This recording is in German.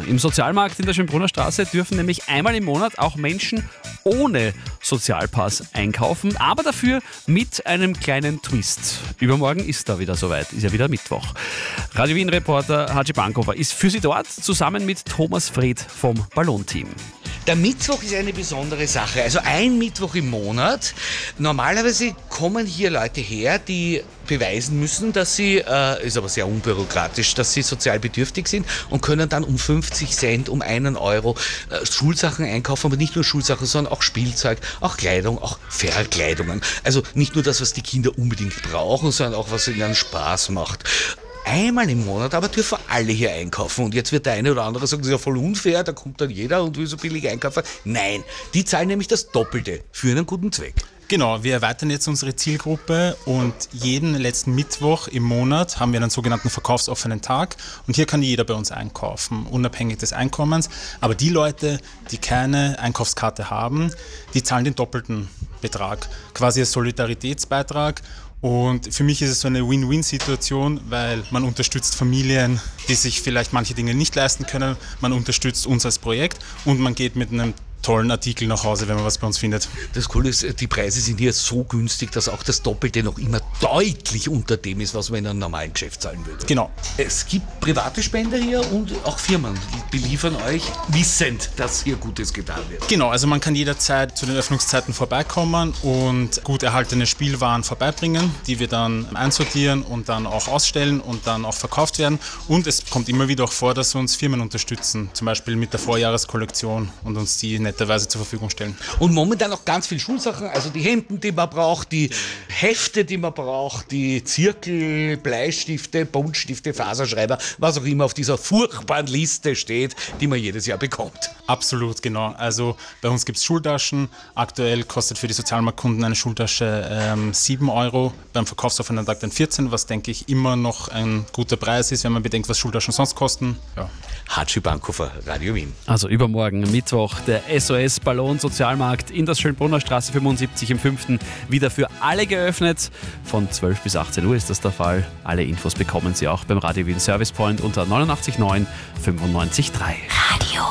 Im Sozialmarkt in der Schönbrunner Straße dürfen nämlich einmal im Monat auch Menschen ohne Sozialpass einkaufen, aber dafür mit einem kleinen Twist. Übermorgen ist da wieder soweit, ist ja wieder Mittwoch. Radio Wien-Reporter Haji Bankova ist für Sie dort, zusammen mit Thomas Fred vom Ballon-Team. Der Mittwoch ist eine besondere Sache, also ein Mittwoch im Monat. Normalerweise kommen hier Leute her, die beweisen müssen, dass sie, ist aber sehr unbürokratisch, dass sie sozial bedürftig sind und können dann um 50 Cent, um 1 Euro Schulsachen einkaufen, aber nicht nur Schulsachen, sondern auch Spielzeug, auch Kleidung, auch Verkleidungen. Also nicht nur das, was die Kinder unbedingt brauchen, sondern auch, was ihnen Spaß macht. Einmal im Monat aber dürfen alle hier einkaufen. Und jetzt wird der eine oder andere sagen, das ist ja voll unfair, da kommt dann jeder und will so billig einkaufen. Nein, die zahlen nämlich das Doppelte für einen guten Zweck. Genau, wir erweitern jetzt unsere Zielgruppe und jeden letzten Mittwoch im Monat haben wir einen sogenannten verkaufsoffenen Tag und hier kann jeder bei uns einkaufen, unabhängig des Einkommens. Aber die Leute, die keine Einkaufskarte haben, die zahlen den doppelten Betrag, quasi als Solidaritätsbeitrag. Und für mich ist es so eine Win-Win-Situation, weil man unterstützt Familien, die sich vielleicht manche Dinge nicht leisten können, man unterstützt uns als Projekt und man geht mit einem tollen Artikel nach Hause, wenn man was bei uns findet. Das Coole ist, die Preise sind hier so günstig, dass auch das Doppelte noch immer deutlich unter dem ist, was man in einem normalen Geschäft zahlen würde. Genau. Es gibt private Spender hier und auch Firmen, die beliefern euch, wissend, dass hier Gutes getan wird. Genau, also man kann jederzeit zu den Öffnungszeiten vorbeikommen und gut erhaltene Spielwaren vorbeibringen, die wir dann einsortieren und dann auch ausstellen und dann auch verkauft werden. Und es kommt immer wieder auch vor, dass uns Firmen unterstützen, zum Beispiel mit der Vorjahreskollektion und uns die netterweise zur Verfügung stellen. Und momentan auch ganz viel Schulsachen, also die Hemden, die man braucht, die Hefte, die man braucht, die Zirkel, Bleistifte, Buntstifte, Faserschreiber, was auch immer auf dieser furchtbaren Liste steht, die man jedes Jahr bekommt. Absolut, genau. Also bei uns gibt es Schultaschen. Aktuell kostet für die Sozialmarktkunden eine Schultasche 7 Euro, beim verkaufsoffenen Tag dann 14, was denke ich immer noch ein guter Preis ist, wenn man bedenkt, was Schultaschen sonst kosten. Ja. Haji Bankova, Radio Wien. Also übermorgen, Mittwoch, der SOS Ballon Sozialmarkt in der Schönbrunner Straße 75 im 5. wieder für alle geöffnet. Von 12 bis 18 Uhr ist das der Fall. Alle Infos bekommen Sie auch beim Radio Wien Service Point unter 89 9 95 3. Radio